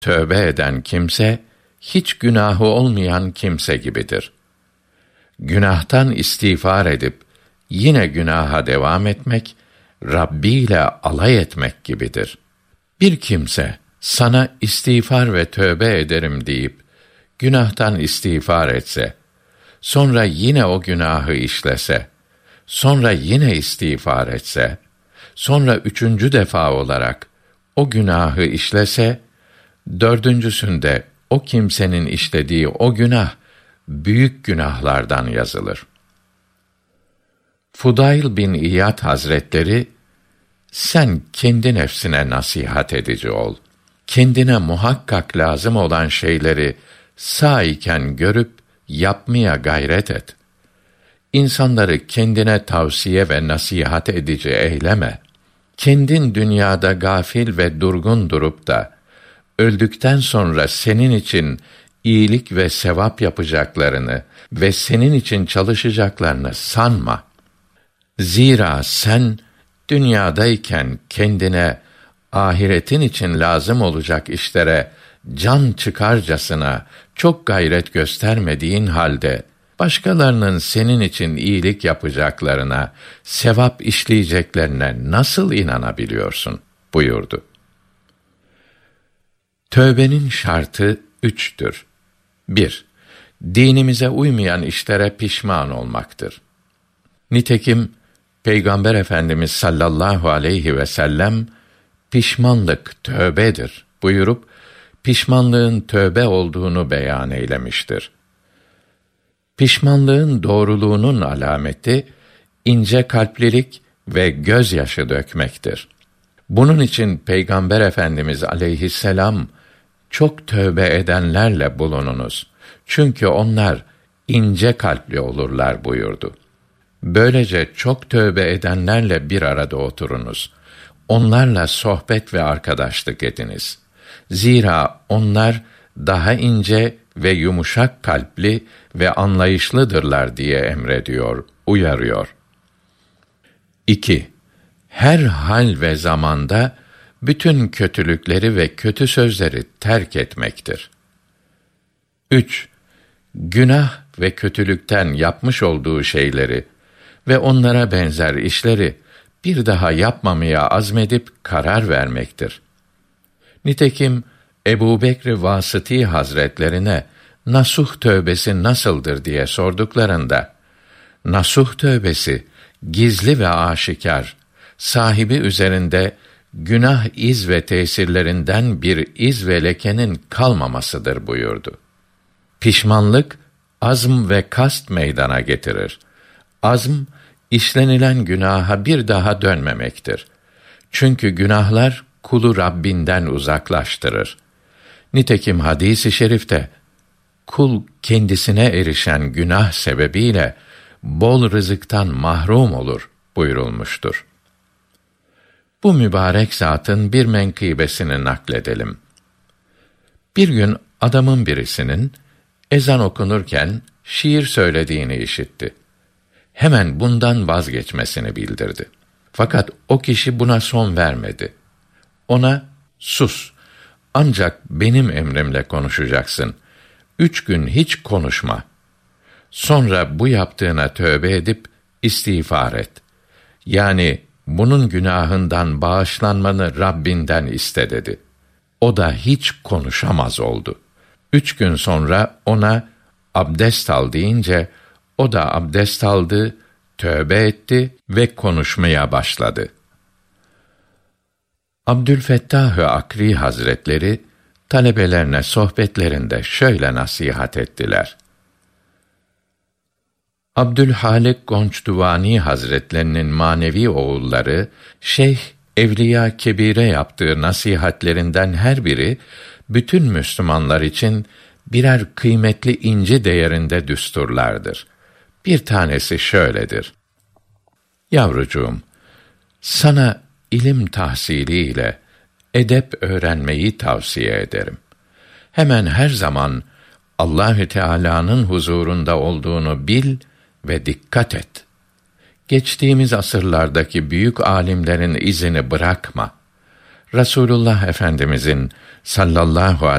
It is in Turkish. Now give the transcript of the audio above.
tövbe eden kimse, hiç günahı olmayan kimse gibidir. Günahtan istiğfar edip, yine günaha devam etmek, Rabbi ile alay etmek gibidir. Bir kimse, sana istiğfar ve tövbe ederim deyip, günahtan istiğfar etse, sonra yine o günahı işlese, sonra yine istiğfar etse, sonra 3. defa olarak o günahı işlese, 4.'sünde o kimsenin işlediği o günah, büyük günahlardan yazılır. Fudayl bin İyad Hazretleri, sen kendi nefsine nasihat edici ol. Kendine muhakkak lazım olan şeyleri sağ iken görüp yapmaya gayret et. İnsanları kendine tavsiye ve nasihat edici eyleme. Kendin dünyada gafil ve durgun durup da öldükten sonra senin için iyilik ve sevap yapacaklarını ve senin için çalışacaklarını sanma. Zira sen dünyadayken kendine ahiretin için lazım olacak işlere can çıkarcasına çok gayret göstermediğin halde başkalarının senin için iyilik yapacaklarına, sevap işleyeceklerine nasıl inanabiliyorsun? Buyurdu. Tövbenin şartı 3'tür. 1. Dinimize uymayan işlere pişman olmaktır. Nitekim Peygamber Efendimiz sallallahu aleyhi ve sellem pişmanlık tövbedir buyurup pişmanlığın tövbe olduğunu beyan eylemiştir. Pişmanlığın doğruluğunun alameti ince kalplilik ve gözyaşı dökmektir. Bunun için Peygamber Efendimiz aleyhisselam çok tövbe edenlerle bulununuz. Çünkü onlar ince kalpli olurlar buyurdu. Böylece çok tövbe edenlerle bir arada oturunuz. Onlarla sohbet ve arkadaşlık ediniz. Zira onlar daha ince ve yumuşak kalpli ve anlayışlıdırlar diye emrediyor, uyarıyor. 2. Her hal ve zamanda bütün kötülükleri ve kötü sözleri terk etmektir. 3. Günah ve kötülükten yapmış olduğu şeyleri ve onlara benzer işleri bir daha yapmamaya azmedip karar vermektir. Nitekim Ebu Bekr Vasıtî Hazretlerine nasuh tövbesi nasıldır diye sorduklarında, nasuh tövbesi gizli ve aşikar, sahibi üzerinde günah iz ve tesirlerinden bir iz ve lekenin kalmamasıdır buyurdu. Pişmanlık, azm ve kast meydana getirir. Azm, işlenilen günaha bir daha dönmemektir. Çünkü günahlar kulu Rabbinden uzaklaştırır. Nitekim hadis-i şerifte, kul kendisine erişen günah sebebiyle bol rızıktan mahrum olur buyurulmuştur. Bu mübarek zatın bir menkıbesini nakledelim. Bir gün adamın birisinin ezan okunurken şiir söylediğini işitti. Hemen bundan vazgeçmesini bildirdi. Fakat o kişi buna son vermedi. Ona, sus, ancak benim emrimle konuşacaksın. 3 gün hiç konuşma. Sonra bu yaptığına tövbe edip istiğfar et. Yani bunun günahından bağışlanmanı Rabbinden iste dedi. O da hiç konuşamaz oldu. 3 gün sonra ona abdest al deyince, o da abdest aldı, tövbe etti ve konuşmaya başladı. Abdülfettah-ı Akri Hazretleri, talebelerine sohbetlerinde şöyle nasihat ettiler. Abdülhalik Gonçduvani Hazretlerinin manevi oğulları, Şeyh Evliya Kebir'e yaptığı nasihatlerinden her biri, bütün Müslümanlar için birer kıymetli inci değerinde düsturlardır. Bir tanesi şöyledir. Yavrucuğum, sana ilim tahsiliyle edep öğrenmeyi tavsiye ederim. Hemen her zaman Allahü Teala'nın huzurunda olduğunu bil ve dikkat et. Geçtiğimiz asırlardaki büyük alimlerin izini bırakma. Resulullah Efendimizin sallallahu